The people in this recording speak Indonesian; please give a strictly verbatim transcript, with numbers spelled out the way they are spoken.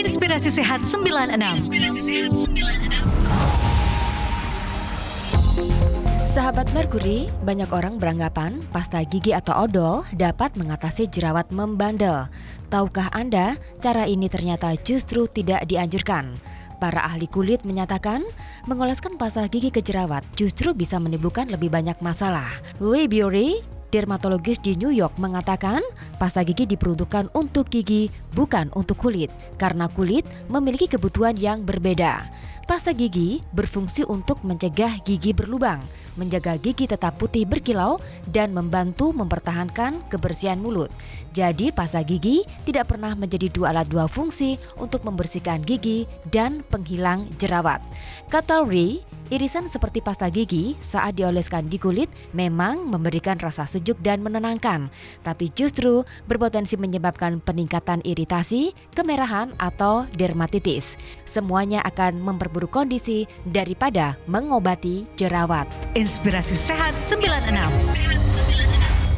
Inspirasi Sehat sembilan puluh enam. Inspirasi Sehat sembilan puluh enam. Sahabat Merkuri, banyak orang beranggapan pasta gigi atau odol dapat mengatasi jerawat membandel. Tahukah Anda, cara ini ternyata justru tidak dianjurkan. Para ahli kulit menyatakan, mengoleskan pasta gigi ke jerawat justru bisa menimbulkan lebih banyak masalah. Lee Bury, dermatologis di New York, mengatakan pasta gigi diperuntukkan untuk gigi, bukan untuk kulit, karena kulit memiliki kebutuhan yang berbeda. Pasta gigi berfungsi untuk mencegah gigi berlubang, menjaga gigi tetap putih berkilau, dan membantu mempertahankan kebersihan mulut. Jadi pasta gigi tidak pernah menjadi dua alat dua fungsi untuk membersihkan gigi dan penghilang jerawat. Kata Ri, irisan seperti pasta gigi saat dioleskan di kulit memang memberikan rasa sejuk dan menenangkan, tapi justru berpotensi menyebabkan peningkatan iritasi, kemerahan, atau dermatitis. Semuanya akan memperburuk kondisi daripada mengobati jerawat. Inspirasi Sehat sembilan puluh enam.